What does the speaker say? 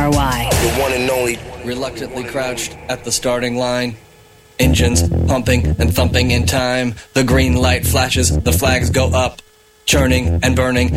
KRY. The one and only. Reluctantly crouched at the starting line. Engines pumping and thumping in time. The green light flashes, the flags go up. Churning and burning